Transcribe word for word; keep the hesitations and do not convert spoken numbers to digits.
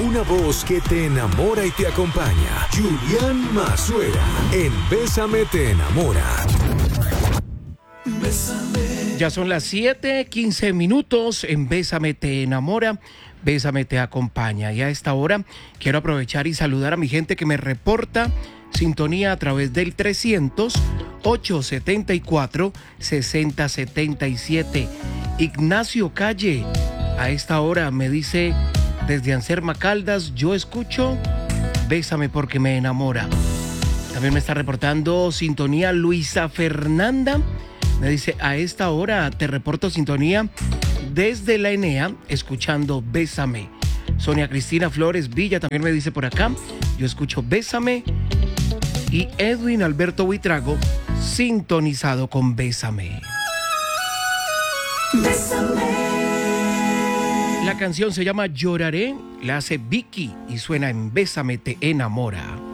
Una voz que te enamora y te acompaña. Julián Mazuera en Bésame te enamora. Bésame. Ya son las siete, quince minutos en Bésame te enamora. Bésame te acompaña. Y a esta hora quiero aprovechar y saludar a mi gente que me reporta sintonía a través del trescientos, ochocientos setenta y cuatro, sesenta setenta y siete. Ignacio Calle, a esta hora me dice desde Anserma Caldas, yo escucho Bésame porque me enamora. También me está reportando sintonía Luisa Fernanda, me dice a esta hora te reporto sintonía desde la Enea, escuchando Bésame. Sonia Cristina Flores Villa también me dice por acá, yo escucho Bésame. Y Edwin Alberto Buitrago, sintonizado con Bésame. Bésame. La canción se llama Lloraré, la hace Vicky y suena en Bésame te enamora.